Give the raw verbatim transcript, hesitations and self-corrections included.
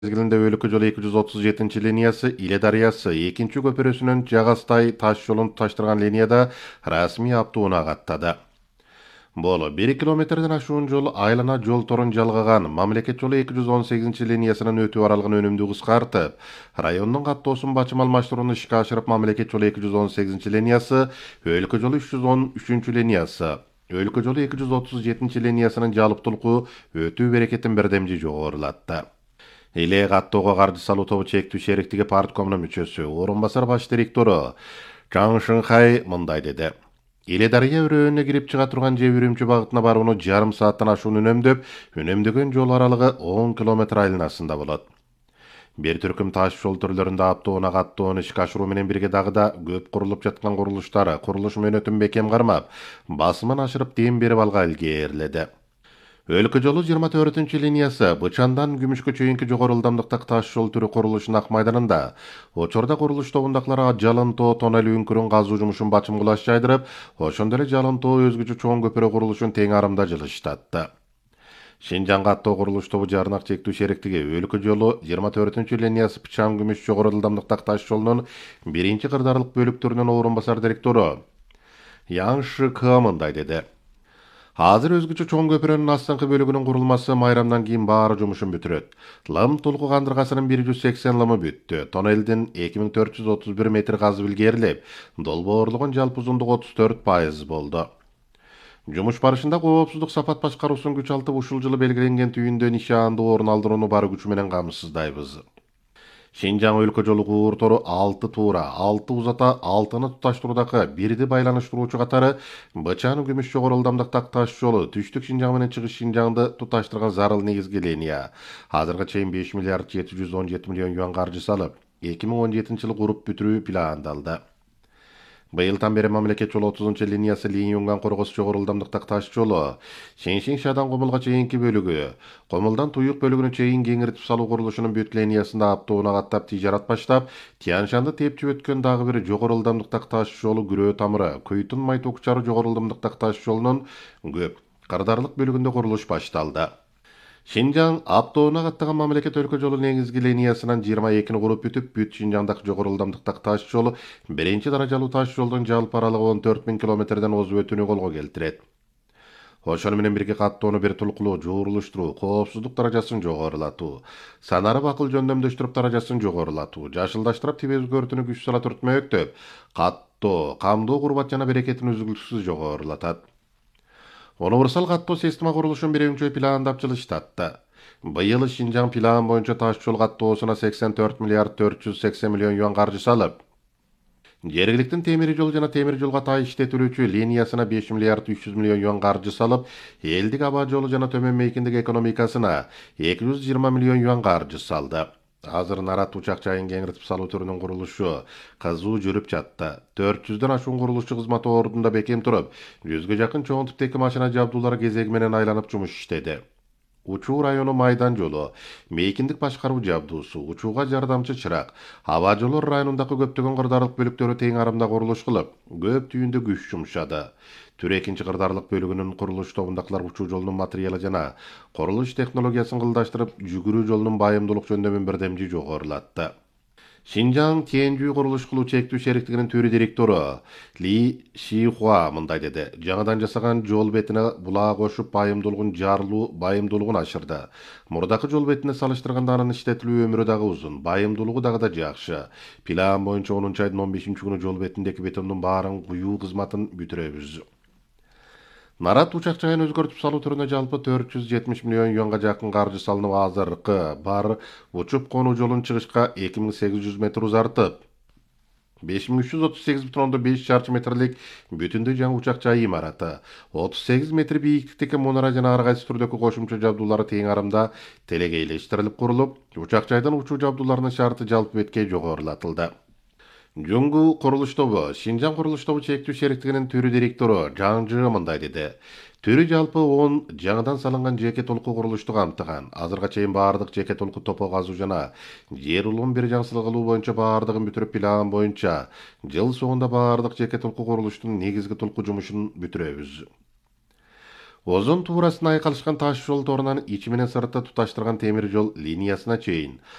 мезгилинде өлкө жолу эки жүз отуз жетинчи линиясы Иле дарыясы экинчи көпүрөсүнүн Жагастай таш жолун туташтырган линияда расмий аптууна каттады. Боло бир километрден ашуун жол айлана жол торун жалгаган мамлекет жолу эки жүз он сегизинчи линиясынын өтүү аралыгын өнүмдүү кыскартып, райондун каттоосун бачым алмаштырууну ишке ашырып, мамлекет жолу эки жүз он сегизинчи линиясы, өлкө жолу үч жүз он үчүнчү линиясы, өлкө жолу эки жүз отуз жетинчи линиясынын жалыптуулуку өтүү берекетин бирдемжи жогорулатты. Иле каттоого каржы салуу тобу чектүү шериктиги парткомунун мүчөсү, орун басар баш директору Чаң Шыңхай мындай деди. Иле дарыя өрөөнүнө кирип чыга турган же үрүмчү багытына барууну жарым сааттан ашуун үнөмдөп, үнөмдөгөн жол аралыгы он километр айланасында болот. Бир түркүм таш жол түрлөрүндө аптоона каттоону ишке ашыруу менен бирге дагы да көп курулуп жаткан курулуштар курулуш мөөнөтүн бекем кармап, басымын ашырып дем берип алга илгээрледи. Өлкө жолу жыйырма төртүнчү линиясы Бычандан Күмүшкө чейинки жогору ылдамдыктагы таш жол түрү курулушунун ак майданында, учурда курулуш тобундагылар Жалын тоо тоннели үңкүрүн казуу жумушун бачым кулаш жайдырып, ошондой эле Жалын тоо өзгөчө чоң көпүрө курулушун тең арымда жылыштатты. Шинжаң каттоо курулуш тобу жарнак чектүү шериктиги өлкө жолу жыйырма төртүнчү линиясы Бычан Күмүш жогору ылдамдыктагы таш жолунун биринчи кырдаарлык бөлүктөрүнүн орун басар директору Яң Шыкы мындай деди. Азыр өзгөчө чоң көпүрөнүн астыңкы бөлүгүнүн курулмасы майрамдан кийин баары жумушун бүтүрөт. Лым тулку кандыргасынын бир жүз сексен лымы бүттү. Тоннелдин эки миң төрт жүз отуз бир метр казып илгерилип, долбоорлугун жалпы узундугу отуз төрт пайыз болду. Жумуш барышында коопсуздук сапат башкаруусун күч алтып ушул жылы белгиленген түйүндө нишаандуу орун алдырууну бар күчү менен камсыздайбыз. Шинжаң өлкө жолу кууртору алты туура, алты узата, алтыны туташтыруудагы бирди байланыштыруучу катары Бычан Күмүш жогору ылдамдыктагы таш жолу түштүк Шинжаң менен чыгыш Шинжаңды туташтырган зарыл негизги линия. Азыркыга чейин беш миллиард жети жүз он жети миллион юан каржы салып, эки миң он жетинчи жылы куруп бүтүрүү пландалды. Быйылдан бери мамлекет жолу отузунчу линиясы Линь-Юнган Коргос жогору ылдамдыктагы таш жолу, Шеншин Шадан Комулга чейинки бөлүгү, Комулдан Туюк бөлүгүнө чейин кеңиртип салуу курулушунун бүт линиясында аптоона каттап тижарат баштап, Тяншанды тепчип өткөн дагы бир жогору ылдамдыктагы таш жолу Күрөө тамыры, Көйтүн Майток чары жогору ылдамдыктагы таш жолунун көп кырдаарлык бөлүгүндө курулуш башталды. Шинжаң аптоона каттаган мамлекет өлкө жолу негизги линиясынан жыйырма экини куруп бүтүп, бүт Шинжаңдагы жогору ылдамдыктагы таш жолу биринчи даражалуу таш жолдун жалпы аралыгы он төрт миң километрден озуп өтүүнү колго келтирет. Ошону менен бирге каттоону бир тулкулуу жууруштуруу, коопсуздук даражасын жогорулатуу, санары бакыл жөндөмдөштүрүп даражасын жогорулатуу, жашылдаштырып тибиз өзгөртүүнү күч сала түртмөктөп, каттоо, камдоо курбат жана берекетин үзгүлтүксүз жогорулатат. Универсал каттоо система курулушун биринчи пландап жылыштатты. Быйыл Шинжаң план боюнча таш жол каттоосуна сексен төрт миллиард төрт жүз сексен миллион юан каржы салып, жергиликтин темир жол жана темир жол катай иштетүүлүүчү линиясына беш миллиард үч жүз миллион юан каржы салып, элдик аба жолу жана төмөн мейкиндик экономикасына эки жүз жыйырма миллион юан каржы салды. Азыр Нарат учак жайын кеңиртип салуу түрүнүн курулушу кызуу жүрүп жатты. төрт жүздөн ашуун курулушчу кызмат ордунда бекем туруп, жүзгө жакын чоң типтеги машина жабдуулары кезеги менен айланып жумуш иштеди. Учуу району майдан жолу, мейкиндик башкаруу жабдуусу, учууга жардамчы чырак, аба жолу районундагы көптөгөн кырдаарлык бөлүктөрү тең арымда курулуш кылып, көп түйүндө күч жумшады. Түр экинчи кырдаарлык бөлүгүнүн курулуш тобундагылар учуу жолунун материалы жана курулуш технологиясын кылдаштырып, жүгүрүү жолунун байымдуулук жөндөмүн бирдемжи жогорулатты. Шинжаң Тиенжүү курулуш кылуу чектүү шериктигинин төрү директору Ли Шихуа мындай деди. Жаңадан жасаган жол бетине булаа кошуп байымдуулугун жарылуу байымдуулугун ашырды. Мурдакы жол бетине салыштырганда анын иштетилүү өмүрү дагы узун, байымдуулугу дагы да жакшы. План боюнча онунчу айдын он бешинчи күнү жол бетиндеги бетондун баарын куюу кызматын бүтүрөбүз. Нарат учак жайын өзгөртүп салуу түрүнө жалпы төрт жүз жетимиш миллион юанга жакын каржы салынып, азыркы бар учуп конуу жолун чыгышка эки миң сегиз жүз метр узартып, беш миң үч жүз отуз сегиз бүтүн ондон беш чарчы метрлик бүтүндөй жаңы учак жай имараты, отуз сегиз метр бийиктиктеги мунара жана ар кайсы түрдөгү кошумча жабдуулары тең арымда телегейлештирилип курулуп, учак жайдын учуу жабдууларынын шарты жалпы бетке жогорулатылды. Жуңгу курулуш тобу, Шинжаң курулуш тобу чектүү шериктигинин төрү директору Жаңжы мындай деди. Түрү жалпы он жаңыдан салынган жеке толку курулушту камтыган. Азырга чейин баардык жеке толку топо казуу жана жер улуун бир жаңсыл кылуу боюнча баардыгын бүтүрүп, план боюнча жыл соңунда баардык жеке толку курулуштун негизги толку жумушун бүтүрөбүз. Озон туурасына айкалышкан таш жол торунан ичи менен сыртты туташтырган темир жол линиясына чейин